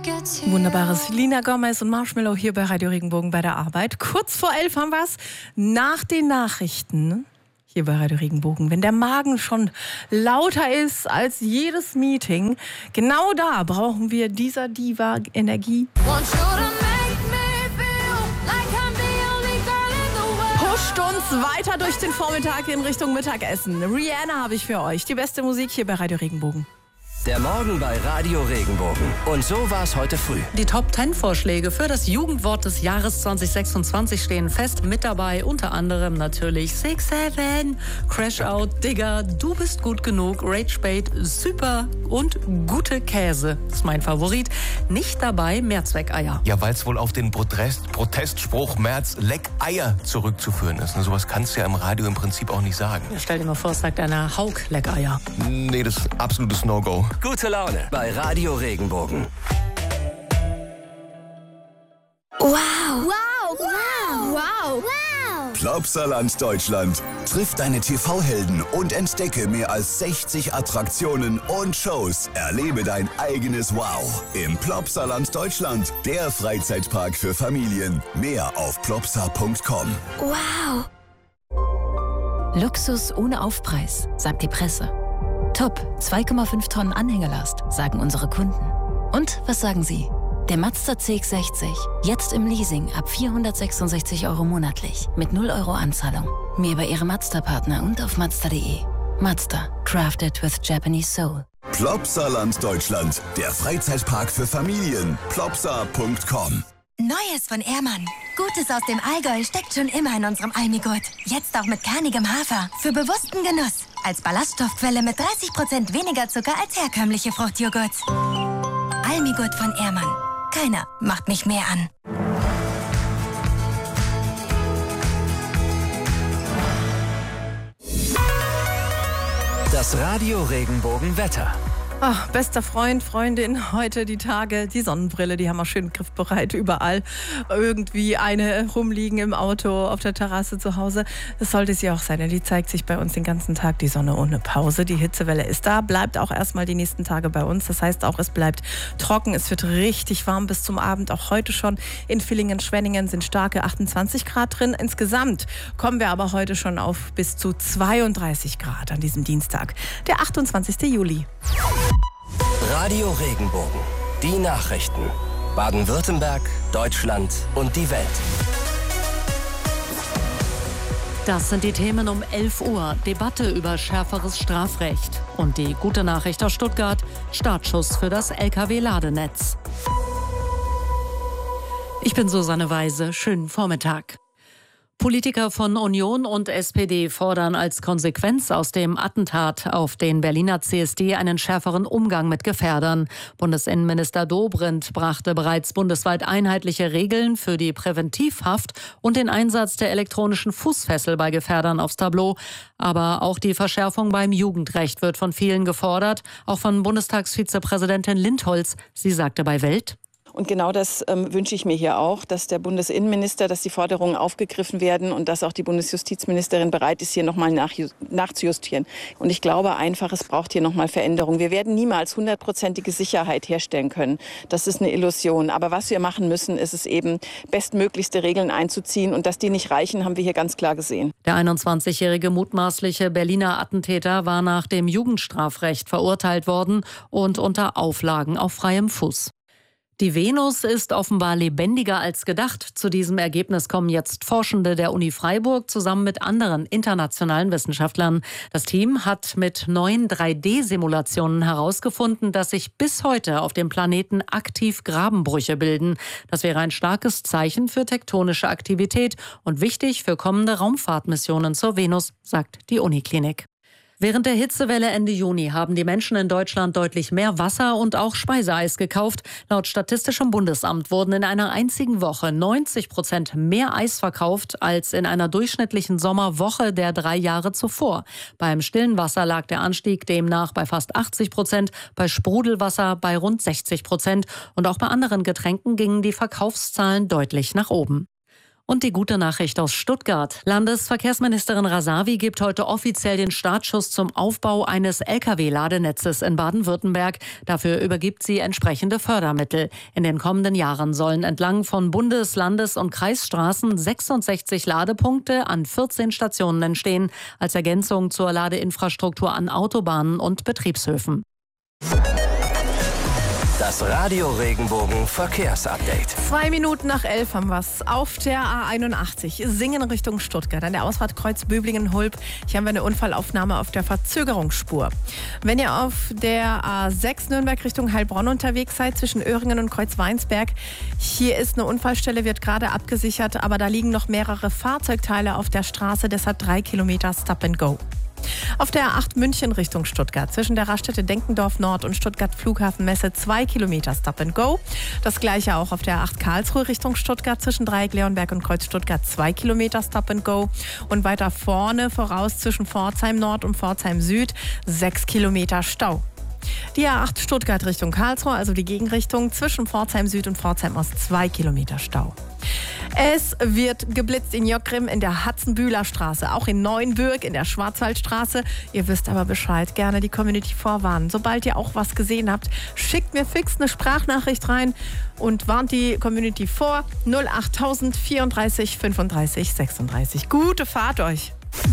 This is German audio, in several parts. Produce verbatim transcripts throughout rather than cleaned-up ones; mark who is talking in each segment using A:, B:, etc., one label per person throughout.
A: Wunderbares Selena Gomez und Marshmello hier bei Radio Regenbogen bei der Arbeit. Kurz vor elf haben wir es nach den Nachrichten hier bei Radio Regenbogen. Wenn der Magen schon lauter ist als jedes Meeting, genau da brauchen wir dieser Diva Energie. Pusht uns weiter durch den Vormittag in Richtung Mittagessen. Rihanna habe ich für euch. Die beste Musik hier bei Radio Regenbogen.
B: Der Morgen bei Radio Regenbogen. Und so war es heute früh.
C: Die Top zehn Vorschläge für das Jugendwort des Jahres zwanzig sechsundzwanzig stehen fest. Mit dabei unter anderem natürlich Six Seven, Crash Out, Digger, Du bist gut genug, Rage Bait, Super und Gute Käse. Das ist mein Favorit. Nicht dabei Mehrzweckeier.
D: Ja, weil es wohl auf den Protest, Protestspruch Merz Leck Eier zurückzuführen ist. Ne, sowas kannst du ja im Radio im Prinzip auch nicht sagen.
C: Ja, stell dir mal vor, es sagt einer Haug Leck Eier.
D: Nee, das ist absolutes No-Go.
B: Gute Laune bei Radio Regenbogen.
E: Wow! Wow! Wow! Wow! Wow!
F: Plopsaland Deutschland. Triff deine T V-Helden und entdecke mehr als sechzig Attraktionen und Shows. Erlebe dein eigenes Wow im Plopsaland Deutschland. Der Freizeitpark für Familien. Mehr auf plopsa punkt com.
E: Wow!
G: Luxus ohne Aufpreis, sagt die Presse. Top, zwei Komma fünf Tonnen Anhängelast, sagen unsere Kunden. Und was sagen Sie? Der Mazda C X sechzig, jetzt im Leasing ab vierhundertsechsundsechzig Euro monatlich, mit null Euro Anzahlung. Mehr bei Ihrem Mazda-Partner und auf mazda punkt de. Mazda, crafted with Japanese soul.
F: Plopsaland Deutschland, der Freizeitpark für Familien. plopsa punkt com.
E: Neues von Ehrmann. Gutes aus dem Allgäu steckt schon immer in unserem Almigurt. Jetzt auch mit kernigem Hafer. Für bewussten Genuss. Als Ballaststoffquelle mit dreißig Prozent weniger Zucker als herkömmliche Fruchtjoghurts. Almigurt von Ehrmann. Keiner macht mich mehr an.
B: Das Radio Regenbogen Wetter.
A: Ach, bester Freund, Freundin, heute die Tage, die Sonnenbrille, die haben wir schön griffbereit überall. Irgendwie eine rumliegen im Auto, auf der Terrasse zu Hause. Das sollte sie auch sein, denn die zeigt sich bei uns den ganzen Tag, die Sonne ohne Pause. Die Hitzewelle ist da, bleibt auch erstmal die nächsten Tage bei uns. Das heißt auch, es bleibt trocken, es wird richtig warm bis zum Abend. Auch heute schon in Villingen-Schwenningen sind starke achtundzwanzig Grad drin. Insgesamt kommen wir aber heute schon auf bis zu zweiunddreißig Grad an diesem Dienstag, der achtundzwanzigsten Juli.
B: Radio Regenbogen. Die Nachrichten. Baden-Württemberg, Deutschland und die Welt.
C: Das sind die Themen um elf Uhr. Debatte über schärferes Strafrecht. Und die gute Nachricht aus Stuttgart. Startschuss für das L K W-Ladenetz. Ich bin Susanne Weise. Schönen Vormittag. Politiker von Union und S P D fordern als Konsequenz aus dem Attentat auf den Berliner C S D einen schärferen Umgang mit Gefährdern. Bundesinnenminister Dobrindt brachte bereits bundesweit einheitliche Regeln für die Präventivhaft und den Einsatz der elektronischen Fußfessel bei Gefährdern aufs Tableau. Aber auch die Verschärfung beim Jugendrecht wird von vielen gefordert, auch von Bundestagsvizepräsidentin Lindholz. Sie sagte bei Welt:
H: Und genau das ähm, wünsche ich mir hier auch, dass der Bundesinnenminister, dass die Forderungen aufgegriffen werden und dass auch die Bundesjustizministerin bereit ist, hier nochmal nach, nachzujustieren. Und ich glaube einfach, es braucht hier nochmal Veränderung. Wir werden niemals hundertprozentige Sicherheit herstellen können. Das ist eine Illusion. Aber was wir machen müssen, ist es eben, bestmöglichste Regeln einzuziehen. Und dass die nicht reichen, haben wir hier ganz klar gesehen.
C: Der einundzwanzigjährige mutmaßliche Berliner Attentäter war nach dem Jugendstrafrecht verurteilt worden und unter Auflagen auf freiem Fuß. Die Venus ist offenbar lebendiger als gedacht. Zu diesem Ergebnis kommen jetzt Forschende der Uni Freiburg zusammen mit anderen internationalen Wissenschaftlern. Das Team hat mit neuen drei D Simulationen herausgefunden, dass sich bis heute auf dem Planeten aktiv Grabenbrüche bilden. Das wäre ein starkes Zeichen für tektonische Aktivität und wichtig für kommende Raumfahrtmissionen zur Venus, sagt die Uniklinik. Während der Hitzewelle Ende Juni haben die Menschen in Deutschland deutlich mehr Wasser und auch Speiseeis gekauft. Laut Statistischem Bundesamt wurden in einer einzigen Woche neunzig Prozent mehr Eis verkauft als in einer durchschnittlichen Sommerwoche der drei Jahre zuvor. Beim stillen Wasser lag der Anstieg demnach bei fast achtzig Prozent, bei Sprudelwasser bei rund sechzig Prozent und auch bei anderen Getränken gingen die Verkaufszahlen deutlich nach oben. Und die gute Nachricht aus Stuttgart. Landesverkehrsministerin Rasavi gibt heute offiziell den Startschuss zum Aufbau eines L K W-Ladenetzes in Baden-Württemberg. Dafür übergibt sie entsprechende Fördermittel. In den kommenden Jahren sollen entlang von Bundes-, Landes- und Kreisstraßen sechsundsechzig Ladepunkte an vierzehn Stationen entstehen, als Ergänzung zur Ladeinfrastruktur an Autobahnen und Betriebshöfen.
B: Das Radio Regenbogen Verkehrsupdate.
A: Zwei Minuten nach elf haben wir es. Auf der A einundachtzig, Singen Richtung Stuttgart, an der Ausfahrt Kreuz Böblingen-Hulb. Hier haben wir eine Unfallaufnahme auf der Verzögerungsspur. Wenn ihr auf der A sechs Nürnberg Richtung Heilbronn unterwegs seid, zwischen Öhringen und Kreuzweinsberg, hier ist eine Unfallstelle, wird gerade abgesichert, aber da liegen noch mehrere Fahrzeugteile auf der Straße, deshalb drei Kilometer Stop and Go. Auf der A acht München Richtung Stuttgart, zwischen der Raststätte Denkendorf Nord und Stuttgart Flughafenmesse zwei Kilometer Stop and Go. Das gleiche auch auf der A acht Karlsruhe Richtung Stuttgart, zwischen Dreieck Leonberg und Kreuz Stuttgart zwei Kilometer Stop and Go. Und weiter vorne voraus zwischen Pforzheim Nord und Pforzheim Süd sechs Kilometer Stau. Die A acht Stuttgart Richtung Karlsruhe, also die Gegenrichtung, zwischen Pforzheim Süd und Pforzheim Ost zwei Kilometer Stau. Es wird geblitzt in Jockgrim in der Hatzenbühler Straße, auch in Neuenbürg in der Schwarzwaldstraße. Ihr wisst aber Bescheid, gerne die Community vorwarnen. Sobald ihr auch was gesehen habt, schickt mir fix eine Sprachnachricht rein und warnt die Community vor. null achttausend vierunddreißig fünfunddreißig sechsunddreißig. Gute Fahrt euch!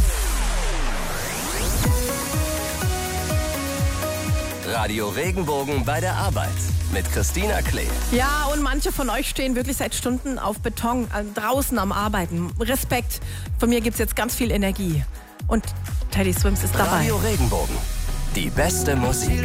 B: Radio Regenbogen bei der Arbeit mit Christina Klee.
A: Ja, und manche von euch stehen wirklich seit Stunden auf Beton, äh, draußen am Arbeiten. Respekt. Von mir gibt es jetzt ganz viel Energie. Und Teddy Swims ist dabei.
B: Radio Regenbogen. Die beste Musik.